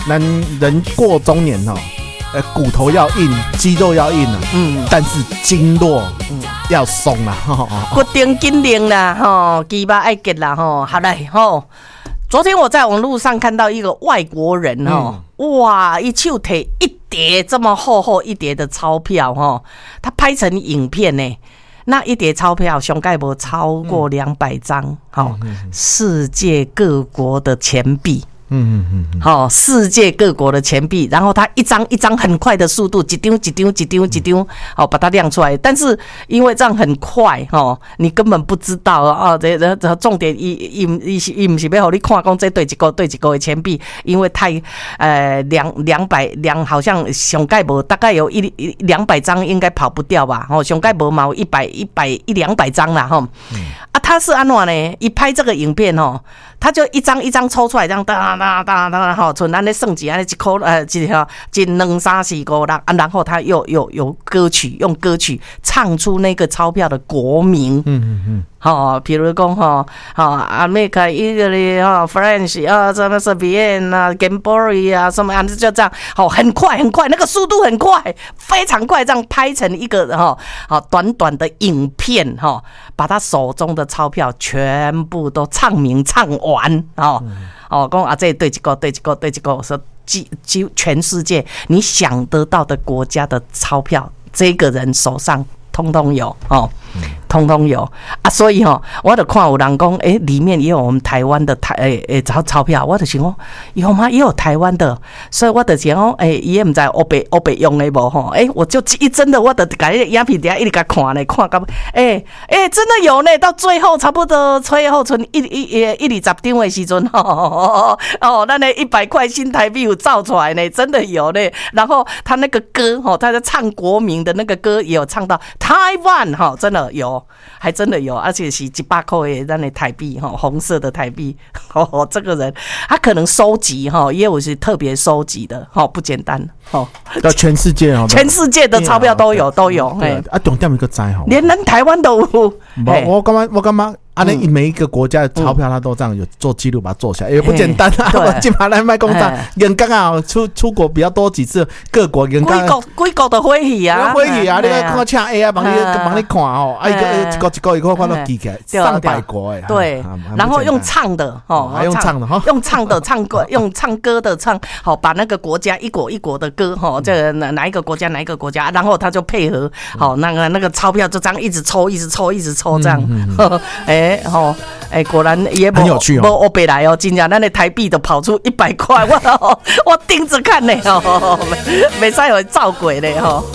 人过中年哦，骨头要硬，肌肉要硬啊，但是经络要松啦， 骨顶紧灵啦，肌肉爱结啦，好嘞，昨天我在网络上看到一个外国人哇，一手提一叠这么厚一叠的钞票他拍成影片呢。那一叠钞票上概无超过200张，世界各国的钱币。世界各国的钱币，然后它一张一张很快的速度，一张，把它亮出来。但是因为这样很快，你根本不知道这重点伊不是要让你看讲这对一个的钱币，因为太200好像上概无大概有200张应该跑不掉吧？上概无嘛有100-200张啦他是安怎呢？一拍这个影片他就一张一张抽出来，这样哒，像咱咧算钱，一块1、2、3、4、5、6，然后他又有歌曲，用歌曲唱出那个钞票的国名。比如讲America、Italy、French 什么是 Vienna、Gamboria 什么就这样，很快，那个速度很快，非常快，这样拍成一个短短的影片把他手中的钞票全部都唱名唱完讲这对一个说全世界你想得到的国家的钞票，这个人手上通通有通通有所以我就看有人讲里面也有我们台湾的钞票，我就想说有吗？也有台湾的，所以我就想说也不知道欧北用的无我就真的我就把那个影片底下一直给看到真的有呢，到最后差不多最后剩120张的时阵咱的100块新台币有造出来呢，真的有呢。然后他那个歌他在唱国民的那个歌也有唱到台湾真的有，还真的有，而且是100块的咱的台币红色的台币这个人他可能收集也有是特别收集的不简单全世界的钞票都有重点一个知连咱台湾都有。 我感觉每一个国家的钞票，他都这样有做记录，把它做下来，也不简单我今嘛来卖公账，人刚好出国比较多几次，各国人刚几国的会议啊， 你看请 AI 帮你看一个看到记起来300国对，然后用唱的还用唱的用唱的唱歌，用唱歌的唱把那个国家一国一国的歌这个哪一个国家，然后他就配合那个钞票就这样一直抽这样果然也很有趣没欧北来真的咱的台币都跑出100块，我盯着看呢没使有照鬼嘞